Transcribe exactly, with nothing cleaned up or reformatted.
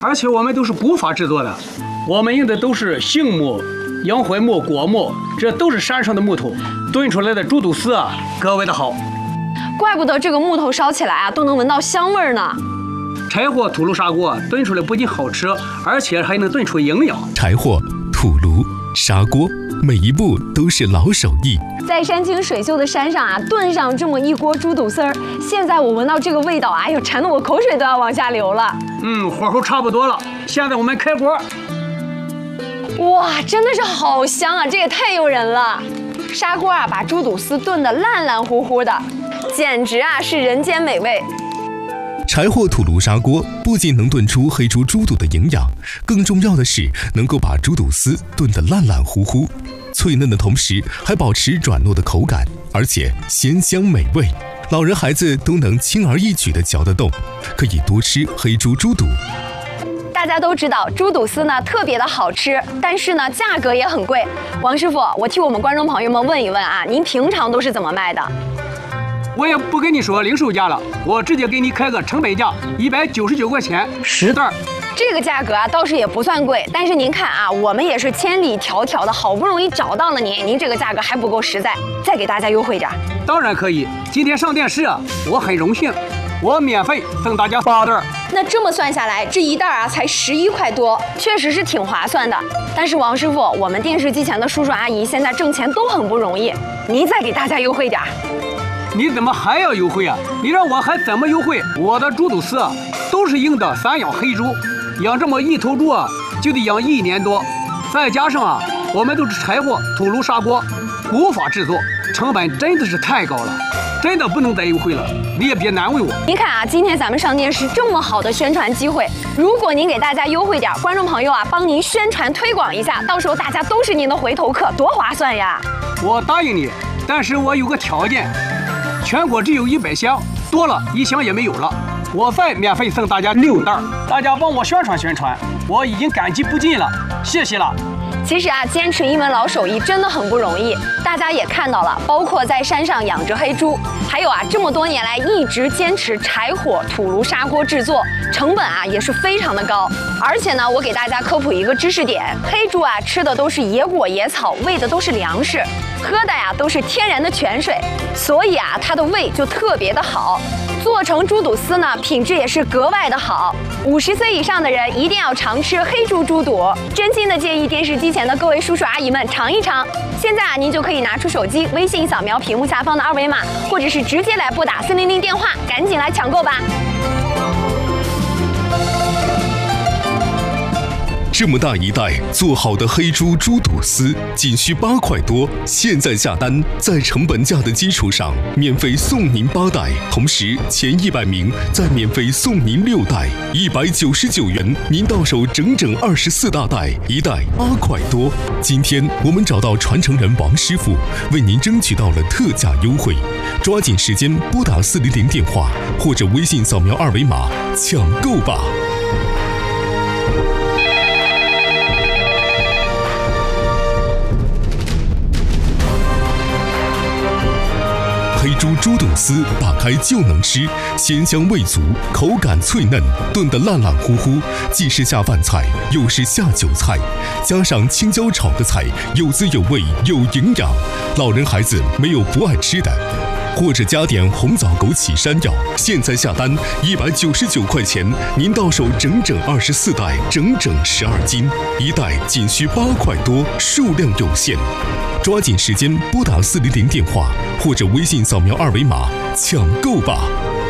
而且我们都是古法制作的，我们用的都是杏木、洋槐木、果木，这都是山上的木头炖出来的猪肚丝啊，格外的好。 怪不得这个木头烧起来啊都能闻到香味儿呢。 柴火土炉砂锅炖出来不仅好吃，而且还能炖出营养。 柴火、土炉、砂锅，每一步都是老手艺。 在山清水秀的山上啊，炖上这么一锅猪肚丝儿，现在我闻到这个味道，哎呦，馋得我口水都要往下流了。 嗯，火候差不多了，现在我们开锅。 哇，真的是好香啊！这也太诱人了。砂锅啊，把猪肚丝炖得烂烂乎乎的，简直啊是人间美味。 柴火土炉砂锅不仅能炖出黑猪猪肚的营养，更重要的是能够把猪肚丝炖得烂烂乎乎，脆嫩的同时还保持软糯的口感，而且鲜香美味，老人孩子都能轻而易举地嚼得动，可以多吃黑猪猪肚。 大家都知道猪肚丝呢特别的好吃，但是呢价格也很贵。王师傅，我替我们观众朋友们问一问啊，您平常都是怎么卖的？ 我也不跟你说零售价了，我直接给你开个成本价，一百九十九块钱十袋。 这个价格啊倒是也不算贵，但是您看啊，我们也是千里迢迢的，好不容易找到了您，您这个价格还不够实在，再给大家优惠点。 当然可以，今天上电视啊，我很荣幸，我免费送大家八袋。 那这么算下来，这一袋啊才十一块多，确实是挺划算的。但是王师傅，我们电视机前的叔叔阿姨现在挣钱都很不容易，您再给大家优惠点。 你怎么还要优惠啊？你让我还怎么优惠？我的猪肚丝啊，都是用的散养黑猪，养这么一头猪啊，就得养一年多。再加上啊，我们都是柴火土炉砂锅，古法制作，成本真的是太高了，真的不能再优惠了。你也别难为我。 您看啊，今天咱们上电视这么好的宣传机会，如果您给大家优惠点，观众朋友啊，帮您宣传推广一下，到时候大家都是您的回头客，多划算呀！ 我答应你，但是我有个条件。全国只有一百箱，多了一箱也没有了。我再免费送大家六袋，大家帮我宣传宣传，我已经感激不尽了，谢谢了。 其实啊，坚持一门老手艺真的很不容易。大家也看到了，包括在山上养着黑猪，还有啊，这么多年来一直坚持柴火土炉砂锅制作，成本啊也是非常的高。而且呢，我给大家科普一个知识点：黑猪啊吃的都是野果野草，喂的都是粮食，喝的呀都是天然的泉水，所以啊它的胃就特别的好。做成猪肚丝呢，品质也是格外的好。五十岁以上的人一定要常吃黑猪猪肚，真心的建议电视机前的各位叔叔阿姨们尝一尝。现在啊，您就可以拿出手机，微信扫描屏幕下方的二维码，或者是直接来拨打四零零电话，赶紧来抢购吧。 这么大一袋做好的黑猪猪肚丝，仅需八块多。现在下单，在成本价的基础上免费送您八袋，同时前一百名再免费送您六袋，一百九十九元，您到手整整二十四大袋，一袋八块多。今天我们找到传承人王师傅，为您争取到了特价优惠，抓紧时间拨打四零零电话或者微信扫描二维码抢购吧。黑猪猪肚丝打开就能吃，鲜香味足，口感脆嫩，炖得烂烂乎乎，既是下饭菜，又是下酒菜，加上青椒炒的菜，有滋有味，有营养，老人孩子没有不爱吃的。或者加点红枣枸杞山药，现在下单一百九十九块钱，您到手整整二十四袋，整整十二斤，一袋仅需八块多，数量有限，抓紧时间拨打四零零电话或者微信扫描二维码抢购吧。